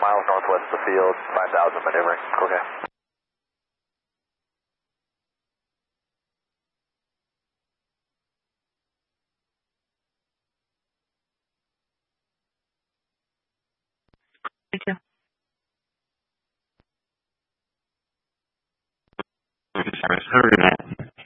miles northwest of the field, 5,000 maneuvering. Okay. Thank you. Have a good night.